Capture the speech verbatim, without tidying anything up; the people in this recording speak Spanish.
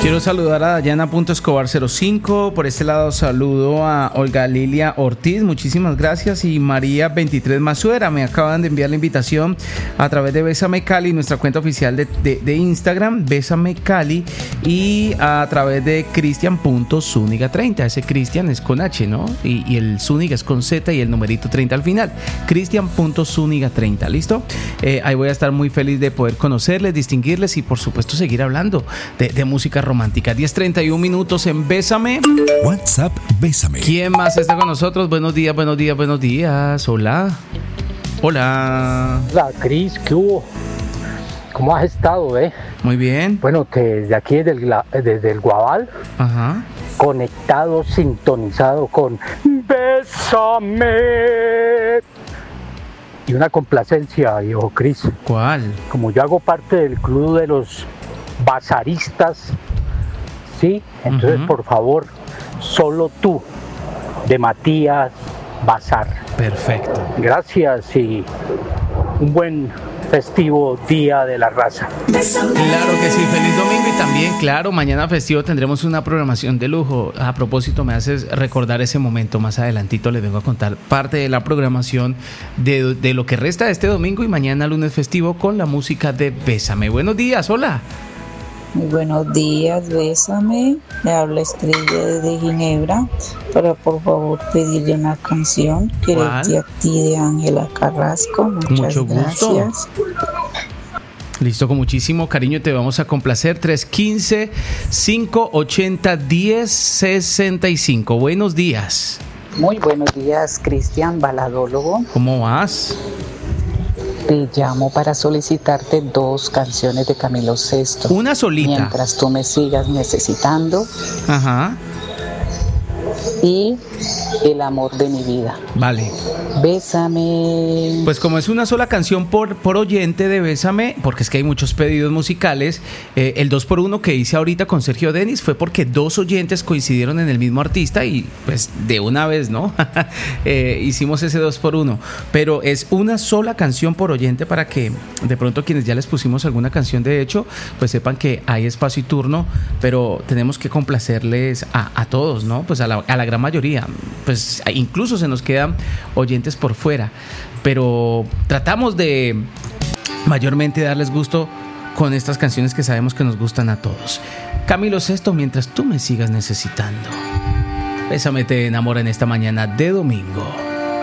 Quiero saludar a Dayana.escobar cero cinco. Por este lado saludo a Olga Lilia Ortiz, muchísimas gracias. Y María veintitrés Masuera, me acaban de enviar la invitación a través de Bésame Cali, nuestra cuenta oficial de, de, de Instagram, Bésame Cali, y a través de Cristian.Zúñiga treinta. Ese Cristian es con H, ¿no? Y, y el Zúñiga es con Z y el numerito treinta al final. Cristian.Zúñiga treinta, ¿listo? Eh, ahí voy a estar muy feliz de poder conocerles, distinguirles y por supuesto seguir hablando de, de música romántica. diez treinta y uno minutos en Bésame. WhatsApp Bésame. ¿Quién más está con nosotros? Buenos días, buenos días, buenos días. Hola. Hola. Hola, Cris, ¿qué hubo? ¿Cómo has estado, eh? Muy bien. Bueno, que desde aquí, desde el, desde el Guabal, ajá, conectado, sintonizado con Bésame. Y una complacencia, viejo Cris. ¿Cuál? Como yo hago parte del club de los bazaristas, ¿sí? Entonces, uh-huh, por favor, Solo Tú, de Matías Bazar. Perfecto. Gracias y un buen festivo Día de la Raza. Claro que sí, feliz domingo y también, claro, mañana festivo tendremos una programación de lujo. A propósito, me haces recordar ese momento, más adelantito les vengo a contar parte de la programación de, de lo que resta de este domingo y mañana lunes festivo con la música de Bésame. Buenos días, hola. Muy buenos días, Bésame. Le habla Estrella desde Ginebra para por favor pedirle una canción, Quererte a ti, de Ángela Carrasco. Muchas Mucho gusto. Gracias. Listo, con muchísimo cariño te vamos a complacer. Tres uno cinco, cinco ocho cero, diez sesenta y cinco. Buenos días. Muy buenos días, Cristian, baladólogo. ¿Cómo vas? Te llamo para solicitarte dos canciones de Camilo Sesto. Una solita. Mientras tú me sigas necesitando. Ajá. Y El amor de mi vida. Vale. Bésame. Pues como es una sola canción por, por oyente de Bésame, porque es que hay muchos pedidos musicales, eh, el dos por uno que hice ahorita con Sergio Denis fue porque dos oyentes coincidieron en el mismo artista y pues de una vez, ¿no? eh, hicimos ese dos por uno, pero es una sola canción por oyente para que de pronto quienes ya les pusimos alguna canción de hecho, pues sepan que hay espacio y turno, pero tenemos que complacerles a, a todos, ¿no? Pues a la, a la gran mayoría, pues incluso se nos quedan oyentes por fuera, pero tratamos de mayormente darles gusto con estas canciones que sabemos que nos gustan a todos. Camilo Sesto, Mientras tú me sigas necesitando. Bésame te enamora en esta mañana de domingo.